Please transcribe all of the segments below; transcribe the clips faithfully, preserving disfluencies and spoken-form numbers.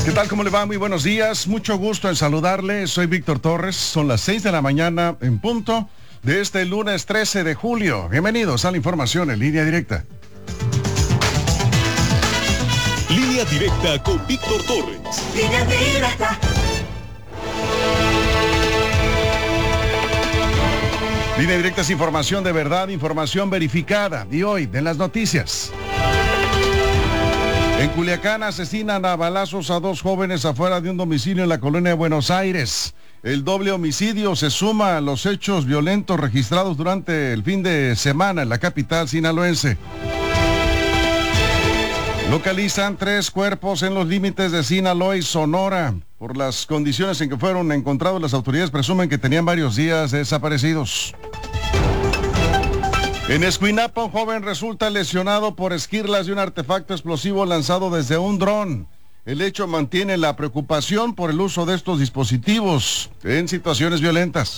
¿Qué tal? ¿Cómo le va? Muy buenos días. Mucho gusto en saludarle. Soy Víctor Torres. Son las seis de la mañana en punto de este lunes trece de julio. Bienvenidos a la información en Línea Directa. Línea Directa con Víctor Torres. Línea Directa. Línea Directa es información de verdad, información verificada. Y hoy, de las noticias. En Culiacán asesinan a balazos a dos jóvenes afuera de un domicilio en la colonia de Buenos Aires. El doble homicidio se suma a los hechos violentos registrados durante el fin de semana en la capital sinaloense. Localizan tres cuerpos en los límites de Sinaloa y Sonora. Por las condiciones en que fueron encontrados, las autoridades presumen que tenían varios días desaparecidos. En Escuinapa, un joven resulta lesionado por esquirlas de un artefacto explosivo lanzado desde un dron. El hecho mantiene la preocupación por el uso de estos dispositivos en situaciones violentas.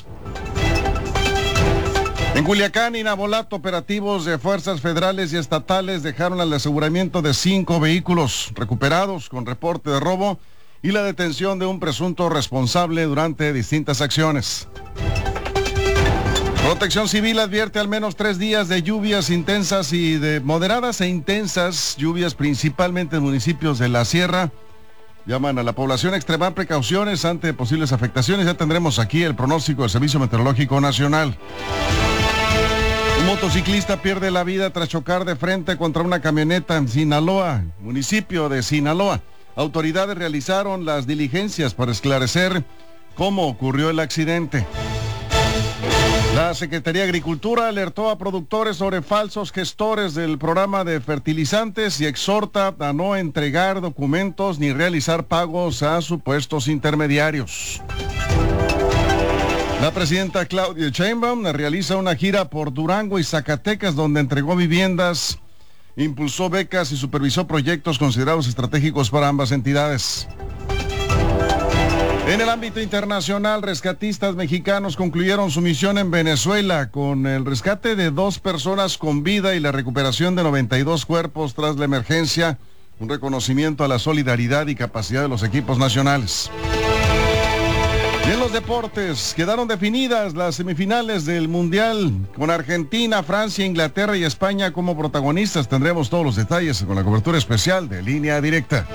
En Culiacán y Navolato, operativos de fuerzas federales y estatales dejaron el aseguramiento de cinco vehículos recuperados con reporte de robo y la detención de un presunto responsable durante distintas acciones. Protección Civil advierte al menos tres días de lluvias intensas y de moderadas e intensas lluvias, principalmente en municipios de la Sierra. Llaman a la población a extremar precauciones ante posibles afectaciones. Ya tendremos aquí el pronóstico del Servicio Meteorológico Nacional. Un motociclista pierde la vida tras chocar de frente contra una camioneta en Sinaloa, municipio de Sinaloa. Autoridades realizaron las diligencias para esclarecer cómo ocurrió el accidente. La Secretaría de Agricultura alertó a productores sobre falsos gestores del programa de fertilizantes y exhorta a no entregar documentos ni realizar pagos a supuestos intermediarios. La presidenta Claudia Sheinbaum realiza una gira por Durango y Zacatecas, donde entregó viviendas, impulsó becas y supervisó proyectos considerados estratégicos para ambas entidades. En el ámbito internacional, rescatistas mexicanos concluyeron su misión en Venezuela con el rescate de dos personas con vida y la recuperación de noventa y dos cuerpos tras la emergencia, un reconocimiento a la solidaridad y capacidad de los equipos nacionales. Y en los deportes, quedaron definidas las semifinales del Mundial con Argentina, Francia, Inglaterra y España como protagonistas. Tendremos todos los detalles con la cobertura especial de Línea Directa.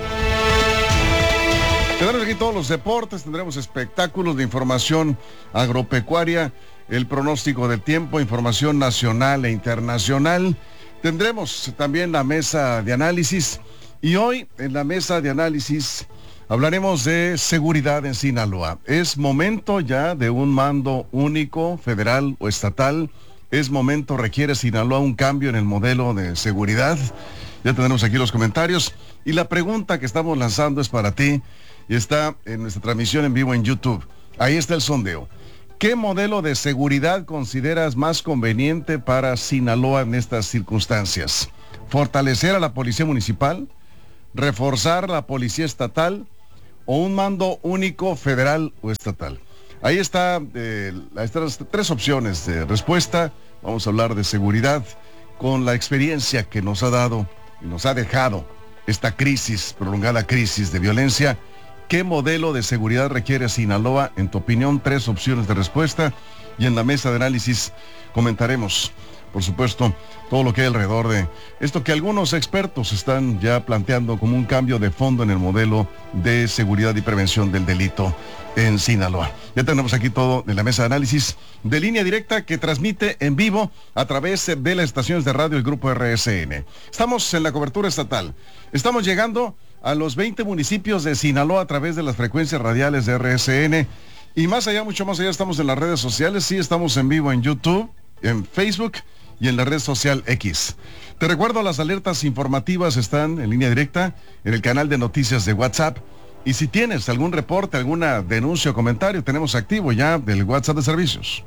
Tendremos aquí todos los deportes, tendremos espectáculos de información agropecuaria, el pronóstico del tiempo, información nacional e internacional. Tendremos también la mesa de análisis y hoy en la mesa de análisis hablaremos de seguridad en Sinaloa. Es momento ya de un mando único, federal o estatal. Es momento, requiere Sinaloa un cambio en el modelo de seguridad. Ya tenemos aquí los comentarios y la pregunta que estamos lanzando es para ti. Y está en nuestra transmisión en vivo en YouTube. Ahí está el sondeo. ¿Qué modelo de seguridad consideras más conveniente para Sinaloa en estas circunstancias? ¿Fortalecer a la policía municipal? ¿Reforzar la policía estatal? ¿O un mando único federal o estatal? Ahí está, eh, estas tres opciones de respuesta. Vamos a hablar de seguridad con la experiencia que nos ha dado y nos ha dejado esta crisis, prolongada crisis de violencia. ¿Qué modelo de seguridad requiere Sinaloa? En tu opinión, tres opciones de respuesta. Y en la mesa de análisis comentaremos, por supuesto, todo lo que hay alrededor de esto que algunos expertos están ya planteando como un cambio de fondo en el modelo de seguridad y prevención del delito en Sinaloa. Ya tenemos aquí todo en la mesa de análisis de Línea Directa que transmite en vivo a través de las estaciones de radio del Grupo R S N. Estamos en la cobertura estatal. Estamos llegando a los veinte municipios de Sinaloa a través de las frecuencias radiales de R S N. Y más allá, mucho más allá, estamos en las redes sociales. Sí, estamos en vivo en YouTube, en Facebook y en la red social X. Te recuerdo, las alertas informativas están en Línea Directa, en el canal de noticias de WhatsApp. Y si tienes algún reporte, alguna denuncia o comentario, tenemos activo ya el WhatsApp de servicios.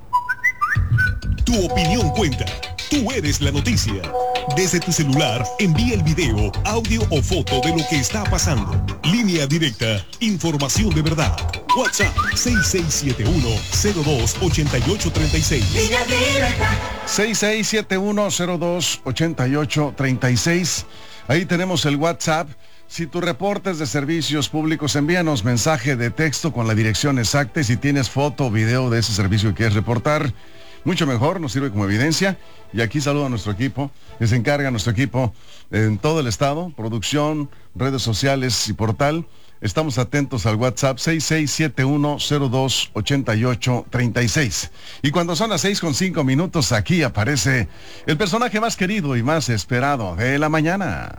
Tu opinión cuenta. Tú eres la noticia. Desde tu celular, envía el video, audio o foto de lo que está pasando. Línea Directa, información de verdad. WhatsApp seis seis siete uno cero dos ocho ocho tres seis. Línea Directa. seis seis siete uno cero dos ocho ocho tres seis. Ahí tenemos el WhatsApp. Si tu reporte es de servicios públicos, envíanos mensaje de texto con la dirección exacta y si tienes foto o video de ese servicio que quieres reportar, mucho mejor, nos sirve como evidencia. Y aquí saludo a nuestro equipo, que se encarga nuestro equipo en todo el estado, producción, redes sociales y portal. Estamos atentos al WhatsApp seis seis siete uno cero dos ocho ocho tres seis. Y cuando son las seis con cinco minutos, aquí aparece el personaje más querido y más esperado de la mañana.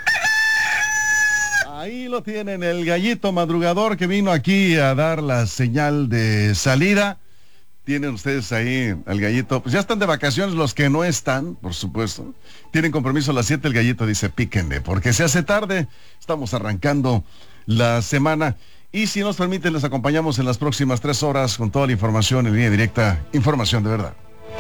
Ahí lo tienen, el gallito madrugador que vino aquí a dar la señal de salida. Tienen ustedes ahí al gallito, pues ya están de vacaciones los que no están, por supuesto. Tienen compromiso a las siete, el gallito dice píquenle, porque se hace tarde, estamos arrancando la semana. Y si nos permiten, les acompañamos en las próximas tres horas con toda la información en línea directa, información de verdad.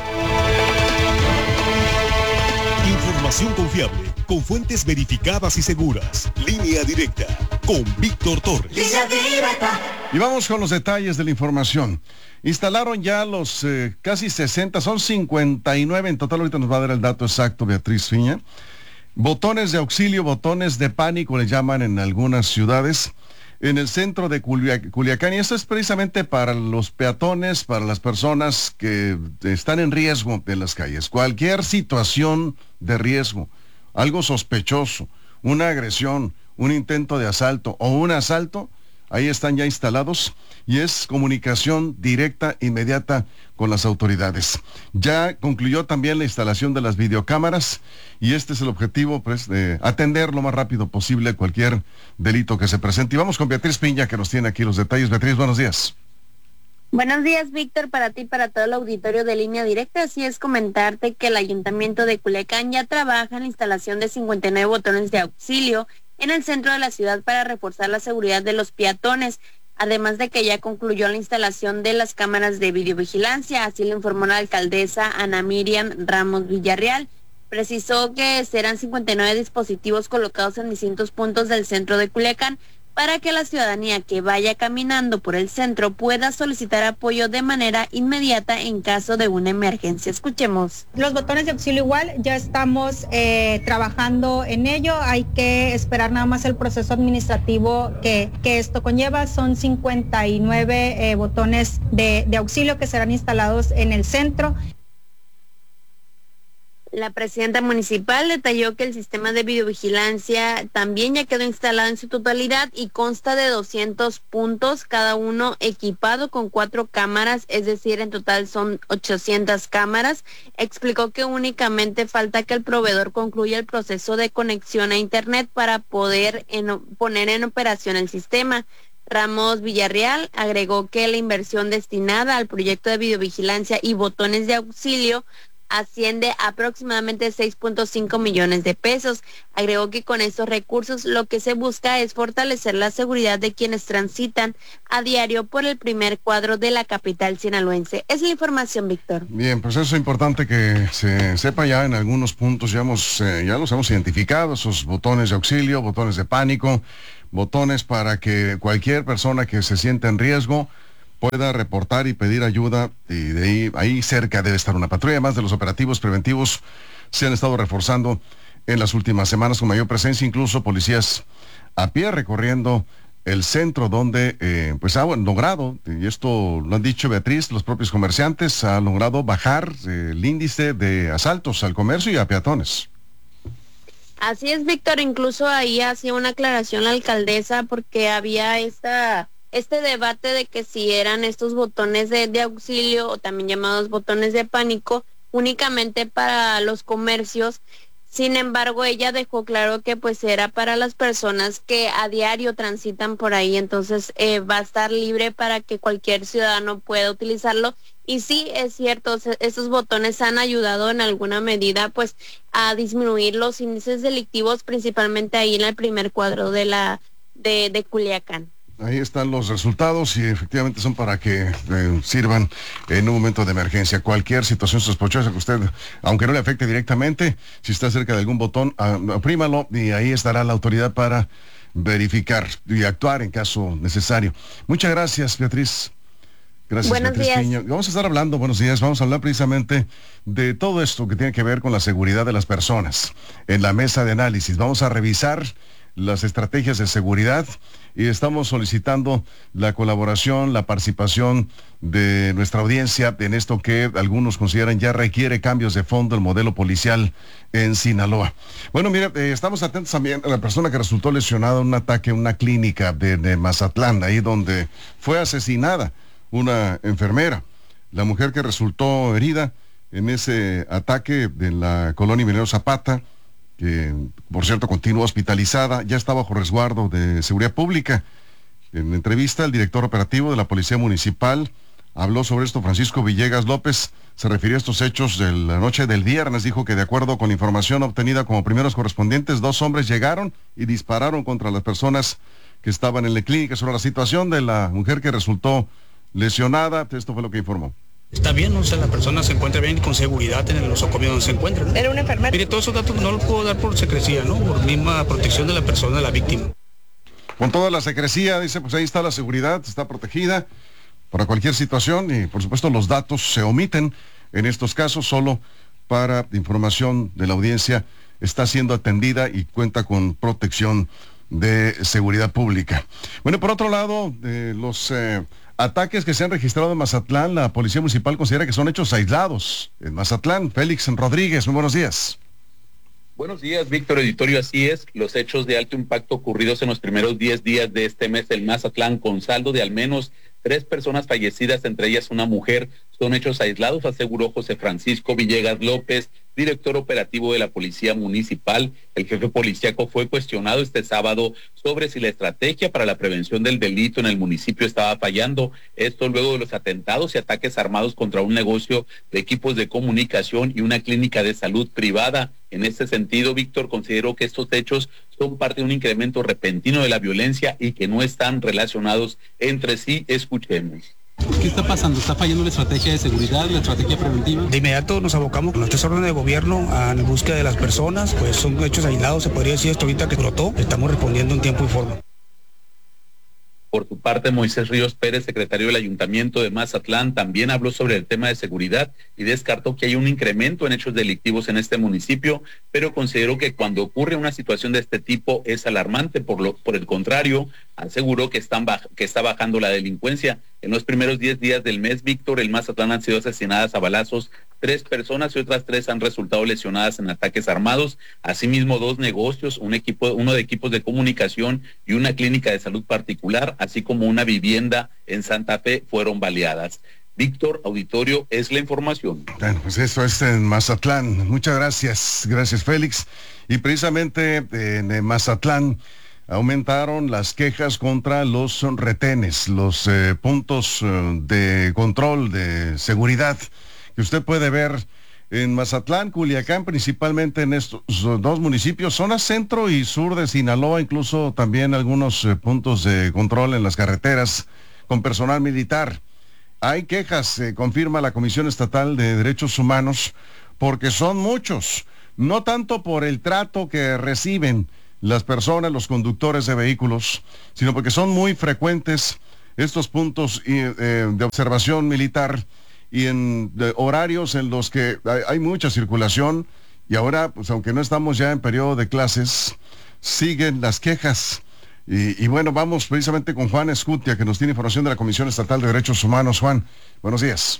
Información confiable, con fuentes verificadas y seguras. Línea directa, con Víctor Torres. Línea directa. Y vamos con los detalles de la información. Instalaron ya los eh, casi sesenta, son cincuenta y nueve en total, ahorita nos va a dar el dato exacto Beatriz Fiña. Botones de auxilio, botones de pánico le llaman en algunas ciudades, en el centro de Culia- Culiacán, y esto es precisamente para los peatones, para las personas que están en riesgo en las calles. Cualquier situación de riesgo, algo sospechoso, una agresión, un intento de asalto o un asalto, ahí están ya instalados y es comunicación directa, inmediata con las autoridades. Ya concluyó también la instalación de las videocámaras y este es el objetivo, pues, de atender lo más rápido posible cualquier delito que se presente. Y vamos con Beatriz Piña, que nos tiene aquí los detalles. Beatriz, buenos días. Buenos días, Víctor, para ti y para todo el auditorio de Línea Directa. Así es, comentarte que el Ayuntamiento de Culiacán ya trabaja en la instalación de cincuenta y nueve botones de auxilio en el centro de la ciudad para reforzar la seguridad de los peatones, además de que ya concluyó la instalación de las cámaras de videovigilancia, así lo informó la alcaldesa Ana Miriam Ramos Villarreal. Precisó que serán cincuenta y nueve dispositivos colocados en distintos puntos del centro de Culiacán para que la ciudadanía que vaya caminando por el centro pueda solicitar apoyo de manera inmediata en caso de una emergencia. Escuchemos. Los botones de auxilio igual, ya estamos eh, trabajando en ello, hay que esperar nada más el proceso administrativo que, que esto conlleva. Son cincuenta y nueve eh, botones de, de auxilio que serán instalados en el centro. La presidenta municipal detalló que el sistema de videovigilancia también ya quedó instalado en su totalidad y consta de doscientos puntos, cada uno equipado con cuatro cámaras, es decir, en total son ochocientas cámaras. Explicó que únicamente falta que el proveedor concluya el proceso de conexión a internet para poder en, poner en operación el sistema. Ramos Villarreal agregó que la inversión destinada al proyecto de videovigilancia y botones de auxilio asciende a aproximadamente seis punto cinco millones de pesos. Agregó que con estos recursos lo que se busca es fortalecer la seguridad de quienes transitan a diario por el primer cuadro de la capital sinaloense. Es la información, Víctor. Bien, pues eso es importante que se sepa ya en algunos puntos, ya, hemos, eh, ya los hemos identificado, esos botones de auxilio, botones de pánico, botones para que cualquier persona que se sienta en riesgo pueda reportar y pedir ayuda, y de ahí, ahí cerca debe estar una patrulla. Además de los operativos preventivos se han estado reforzando en las últimas semanas con mayor presencia, incluso policías a pie recorriendo el centro donde eh, pues ha logrado, y esto lo han dicho Beatriz, los propios comerciantes, ha logrado bajar eh, el índice de asaltos al comercio y a peatones. Así es, Víctor, incluso ahí hacía una aclaración la alcaldesa porque había esta... este debate de que si eran estos botones de, de auxilio o también llamados botones de pánico únicamente para los comercios. Sin embargo, ella dejó claro que pues era para las personas que a diario transitan por ahí, entonces eh, va a estar libre para que cualquier ciudadano pueda utilizarlo. Y sí, es cierto, estos botones han ayudado en alguna medida pues a disminuir los índices delictivos, principalmente ahí en el primer cuadro de la de, de Culiacán. Ahí están los resultados y efectivamente son para que eh, sirvan en un momento de emergencia. Cualquier situación sospechosa que usted, aunque no le afecte directamente, si está cerca de algún botón, oprímalo y ahí estará la autoridad para verificar y actuar en caso necesario. Muchas gracias, Beatriz. Gracias, buenos Beatriz días. Piña. Vamos a estar hablando, buenos días, vamos a hablar precisamente de todo esto que tiene que ver con la seguridad de las personas en la mesa de análisis. Vamos a revisar las estrategias de seguridad y estamos solicitando la colaboración, la participación de nuestra audiencia en esto que algunos consideran ya requiere cambios de fondo el modelo policial en Sinaloa. Bueno, mire, eh, estamos atentos también a la persona que resultó lesionada en un ataque en una clínica de, de Mazatlán, ahí donde fue asesinada una enfermera. La mujer que resultó herida en ese ataque de la colonia Emiliano Zapata, que por cierto continúa hospitalizada, ya está bajo resguardo de seguridad pública. En entrevista, el director operativo de la Policía Municipal habló sobre esto. Francisco Villegas López se refirió a estos hechos de la noche del viernes. Dijo que de acuerdo con información obtenida como primeros correspondientes, dos hombres llegaron y dispararon contra las personas que estaban en la clínica. Sobre la situación de la mujer que resultó lesionada, esto fue lo que informó. Está bien, o sea, la persona se encuentra bien y con seguridad en el nosocomio donde se encuentra, ¿no? ¿Era una enfermera? Mire, todos esos datos no los puedo dar por secrecía, ¿no? Por misma protección de la persona, de la víctima. Con toda la secrecía, dice, pues ahí está la seguridad, está protegida para cualquier situación y por supuesto los datos se omiten en estos casos solo para información de la audiencia. Está siendo atendida y cuenta con protección de seguridad pública. Bueno, por otro lado, eh, los... Eh, ataques que se han registrado en Mazatlán, la Policía Municipal considera que son hechos aislados. En Mazatlán, Félix Rodríguez, muy buenos días. Buenos días, Víctor Editorio, así es. Los hechos de alto impacto ocurridos en los primeros diez días de este mes en Mazatlán, con saldo de al menos tres personas fallecidas, entre ellas una mujer, son hechos aislados, aseguró José Francisco Villegas López, director operativo de la Policía Municipal. El jefe policíaco fue cuestionado este sábado sobre si la estrategia para la prevención del delito en el municipio estaba fallando. Esto luego de los atentados y ataques armados contra un negocio de equipos de comunicación y una clínica de salud privada. En este sentido, Víctor consideró que estos hechos son parte de un incremento repentino de la violencia y que no están relacionados entre sí. Escuchemos. ¿Qué está pasando? ¿Está fallando la estrategia de seguridad, la estrategia preventiva? De inmediato nos abocamos con nuestros órdenes de gobierno a la búsqueda de las personas, pues son hechos aislados, se podría decir esto ahorita que brotó, estamos respondiendo en tiempo y forma. Por su parte, Moisés Ríos Pérez, secretario del Ayuntamiento de Mazatlán, también habló sobre el tema de seguridad y descartó que hay un incremento en hechos delictivos en este municipio, pero consideró que cuando ocurre una situación de este tipo es alarmante. Por lo, por el contrario, aseguró que, están baj, que está bajando la delincuencia. En los primeros diez días del mes, Víctor, en Mazatlán han sido asesinadas a balazos tres personas y otras tres han resultado lesionadas en ataques armados. Asimismo, dos negocios, un equipo, uno de equipos de comunicación y una clínica de salud particular, así como una vivienda en Santa Fe, fueron baleadas. Víctor, auditorio, es la información. Bueno, pues eso es en Mazatlán. Muchas gracias. Gracias, Félix. Y precisamente en Mazatlán aumentaron las quejas contra los retenes, los eh, puntos eh, de control, de seguridad, que usted puede ver en Mazatlán, Culiacán, principalmente en estos dos municipios, zona centro y sur de Sinaloa, incluso también algunos eh, puntos de control en las carreteras con personal militar. Hay quejas, eh, confirma la Comisión Estatal de Derechos Humanos, porque son muchos, no tanto por el trato que reciben las personas, los conductores de vehículos, sino porque son muy frecuentes estos puntos eh, de observación militar y en horarios en los que hay, hay mucha circulación y ahora, pues aunque no estamos ya en periodo de clases, siguen las quejas. Y, y bueno, vamos precisamente con Juan Escutia, que nos tiene información de la Comisión Estatal de Derechos Humanos. Juan, buenos días.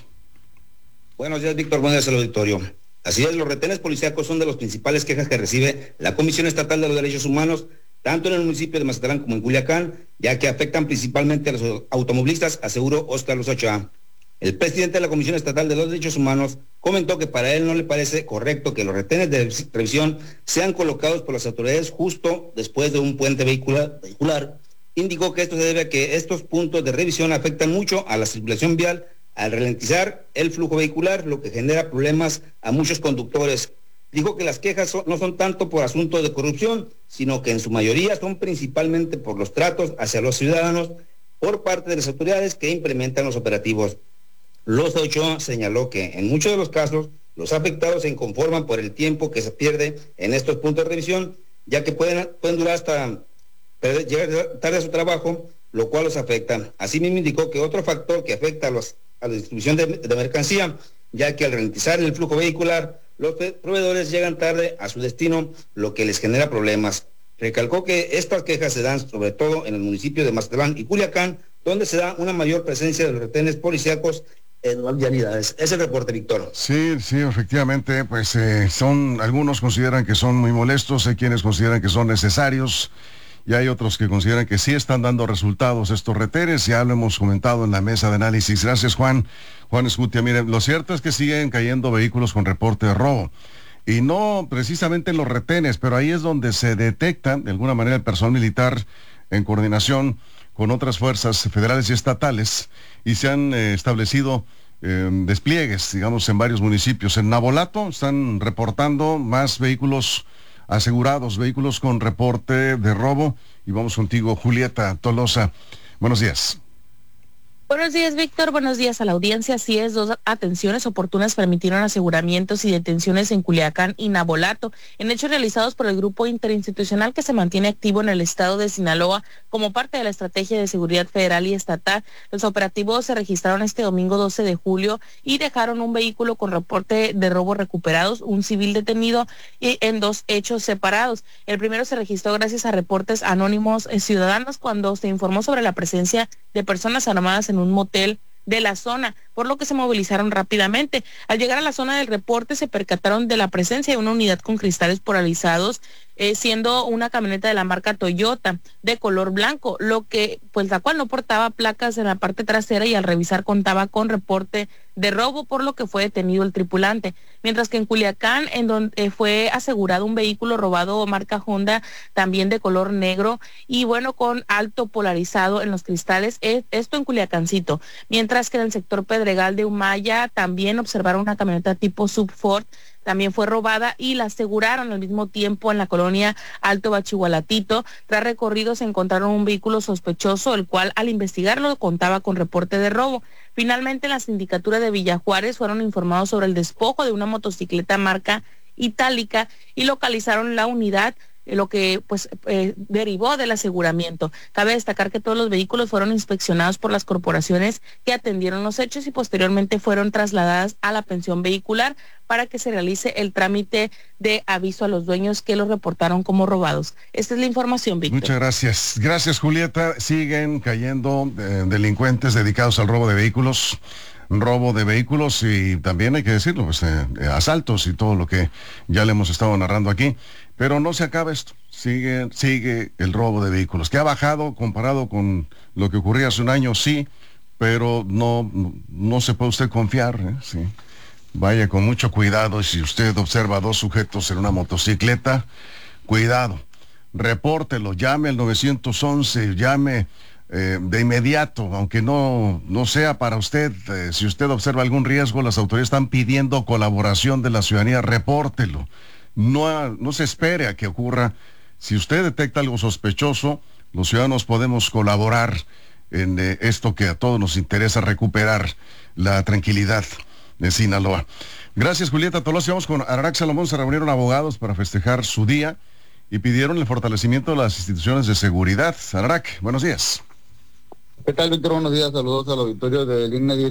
Buenos días, Víctor, buenos días al auditorio. Así es, los retenes policíacos son de las principales quejas que recibe la Comisión Estatal de los Derechos Humanos, tanto en el municipio de Mazatlán como en Culiacán, ya que afectan principalmente a los automovilistas, aseguró Óscar Los Ochoa. El presidente de la Comisión Estatal de los Derechos Humanos comentó que para él no le parece correcto que los retenes de revisión sean colocados por las autoridades justo después de un puente vehicular. vehicular. Indicó que esto se debe a que estos puntos de revisión afectan mucho a la circulación vial al ralentizar el flujo vehicular, lo que genera problemas a muchos conductores. Dijo que las quejas son, no son tanto por asuntos de corrupción, sino que en su mayoría son principalmente por los tratos hacia los ciudadanos por parte de las autoridades que implementan los operativos. Los Ochoa señaló que en muchos de los casos los afectados se inconforman por el tiempo que se pierde en estos puntos de revisión, ya que pueden, pueden durar hasta perder, llegar tarde a su trabajo, lo cual los afecta. Asimismo indicó que otro factor que afecta a, los, a la distribución de, de mercancía, ya que al ralentizar el flujo vehicular, los proveedores llegan tarde a su destino, lo que les genera problemas. Recalcó que estas quejas se dan sobre todo en el municipio de Mazatlán y Culiacán, donde se da una mayor presencia de los retenes policíacos en las vialidades. Es el reporte, Víctor. Sí, sí, efectivamente, pues eh, son, algunos consideran que son muy molestos, hay quienes consideran que son necesarios, y hay otros que consideran que sí están dando resultados estos retenes, ya lo hemos comentado en la mesa de análisis. Gracias, Juan. Juan Escutia, miren, lo cierto es que siguen cayendo vehículos con reporte de robo, y no precisamente en los retenes, pero ahí es donde se detecta, de alguna manera, el personal militar en coordinación con otras fuerzas federales y estatales, y se han eh, establecido eh, despliegues, digamos, en varios municipios. En Navolato están reportando más vehículos asegurados, vehículos con reporte de robo. Y vamos contigo, Julieta Tolosa. Buenos días. Buenos días, Víctor. Buenos días a la audiencia. Así es, dos atenciones oportunas permitieron aseguramientos y detenciones en Culiacán y Navolato, en hechos realizados por el grupo interinstitucional que se mantiene activo en el estado de Sinaloa como parte de la estrategia de seguridad federal y estatal. Los operativos se registraron este domingo doce de julio y dejaron un vehículo con reporte de robo recuperados, un civil detenido y en dos hechos separados. El primero se registró gracias a reportes anónimos eh, ciudadanos cuando se informó sobre la presencia de personas armadas en un motel de la zona, por lo que se movilizaron rápidamente. Al llegar a la zona del reporte se percataron de la presencia de una unidad con cristales polarizados, eh, siendo una camioneta de la marca Toyota de color blanco, lo que pues la cual no portaba placas en la parte trasera, y al revisar contaba con reporte de robo, por lo que fue detenido el tripulante. Mientras que en Culiacán, en donde eh, fue asegurado un vehículo robado marca Honda, también de color negro y bueno, con alto polarizado en los cristales, eh, esto en Culiacancito. Mientras que en el sector Pedregal de Humaya también observaron una camioneta tipo Sub Ford, también fue robada y la aseguraron al mismo tiempo en la colonia Alto Bachihualatito. Tras recorridos encontraron un vehículo sospechoso, el cual al investigarlo contaba con reporte de robo. Finalmente, en la sindicatura de Villajuárez fueron informados sobre el despojo de una motocicleta marca Itálica y localizaron la unidad, lo que pues eh, derivó del aseguramiento. Cabe destacar que todos los vehículos fueron inspeccionados por las corporaciones que atendieron los hechos y posteriormente fueron trasladadas a la pensión vehicular para que se realice el trámite de aviso a los dueños que los reportaron como robados. Esta es la información, Víctor. Muchas gracias. Gracias, Julieta. Siguen cayendo eh, delincuentes dedicados al robo de vehículos. robo de vehículos y también hay que decirlo, pues eh, asaltos y todo lo que ya le hemos estado narrando aquí, pero no se acaba esto, sigue, sigue el robo de vehículos, que ha bajado comparado con lo que ocurría hace un año, sí, pero no, no se puede usted confiar, ¿eh? Sí. Vaya con mucho cuidado, y si usted observa dos sujetos en una motocicleta, cuidado, repórtelo, llame al nueve once, llame Eh, de inmediato, aunque no, no sea para usted, eh, si usted observa algún riesgo, las autoridades están pidiendo colaboración de la ciudadanía, repórtelo. No, no se espere a que ocurra. Si usted detecta algo sospechoso, los ciudadanos podemos colaborar en eh, esto que a todos nos interesa, recuperar la tranquilidad de Sinaloa. Gracias, Julieta Tolosa. Vamos con Ararac Salomón. Se reunieron abogados para festejar su día y pidieron el fortalecimiento de las instituciones de seguridad. Ararac, buenos días. ¿Qué tal, Víctor? Buenos días, saludos al auditorio de Línea